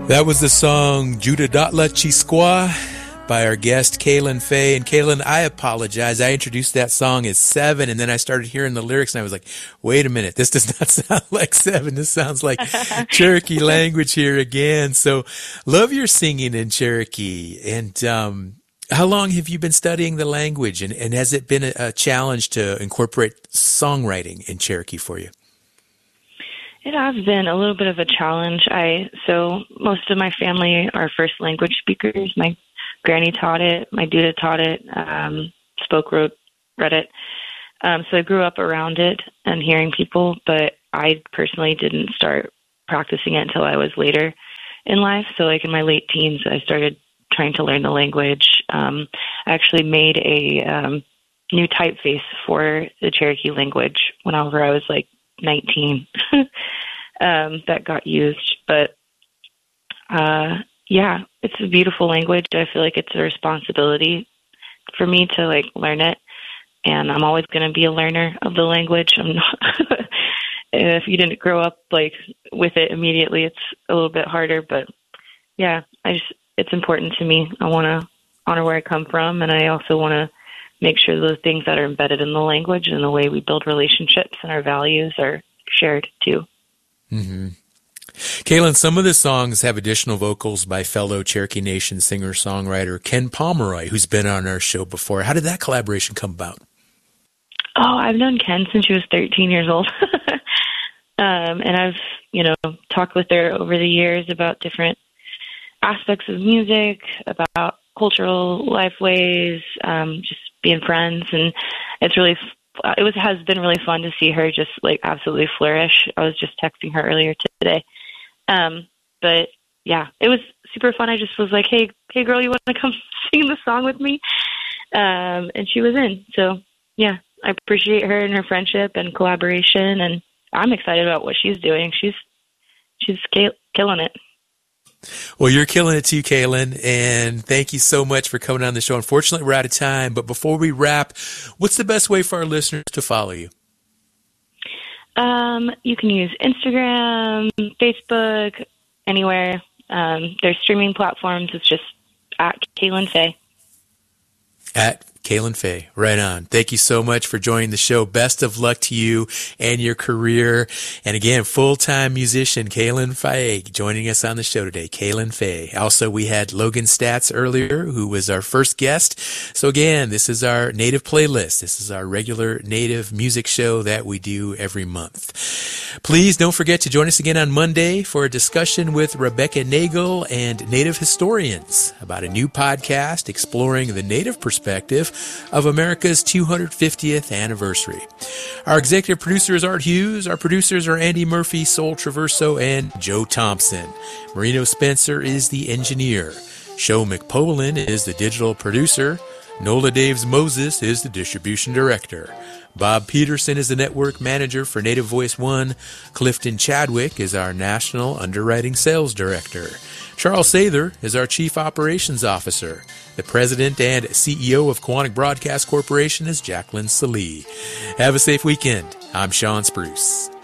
That was the song Judadatla Chisqua by our guest, Kaylin Faye. And Kaylin, I apologize. I introduced that song as Seven, and then I started hearing the lyrics, and I was like, wait a minute, this does not sound like Seven. This sounds like Cherokee language here again. So love your singing in Cherokee. And how long have you been studying the language, and has it been a challenge to incorporate songwriting in Cherokee for you? It has been a little bit of a challenge. So most of my family are first language speakers. My granny taught it. My duda taught it, spoke, wrote, read it. So I grew up around it and hearing people, but I personally didn't start practicing it until I was later in life. So like in my late teens, I started trying to learn the language. I actually made a new typeface for the Cherokee language whenever I was like 19 that got used. But yeah, it's a beautiful language. I feel like it's a responsibility for me to like learn it, and I'm always going to be a learner of the language. I'm not if you didn't grow up like with it immediately, it's a little bit harder, but yeah, it's important to me. I want to honor where I come from, and I also want to make sure the things that are embedded in the language and the way we build relationships and our values are shared too. Mm-hmm. Kaylin, some of the songs have additional vocals by fellow Cherokee Nation singer-songwriter Ken Pomeroy, who's been on our show before. How did that collaboration come about? Oh, I've known Ken since she was 13 years old. And I've, talked with her over the years about different aspects of music, about cultural life ways, just being friends. And it has been really fun to see her just like absolutely flourish. I was just texting her earlier today. But yeah, it was super fun. I just was like, hey girl, you want to come sing the song with me? And she was in. So yeah, I appreciate her and her friendship and collaboration, and I'm excited about what she's doing. She's killing it. Well, you're killing it too, Kaylin, and thank you so much for coming on the show. Unfortunately, we're out of time, but before we wrap, what's the best way for our listeners to follow you? You can use Instagram, Facebook, anywhere. There's streaming platforms. It's just at Kaylin Faye. At Kaylin Faye, right on. Thank you so much for joining the show. Best of luck to you and your career. And again, full-time musician Kaylin Faye joining us on the show today. Kaylin Faye. Also, we had Logan Statz earlier, who was our first guest. So again, this is our Native playlist. This is our regular Native music show that we do every month. Please don't forget to join us again on Monday for a discussion with Rebecca Nagel and Native historians about a new podcast exploring the Native perspective of America's 250th anniversary. Our executive producer is Art Hughes. Our producers are Andy Murphy, Sol Traverso, and Joe Thompson. Marino Spencer is the engineer. Sho McPoland is the digital producer. Nola Daves Moses is the distribution director. Bob Peterson is the network manager for Native Voice One. Clifton Chadwick is our national underwriting sales director. Charles Sather is our chief operations officer. The president and CEO of Quantic Broadcast Corporation is Jacqueline Salee. Have a safe weekend. I'm Sean Spruce.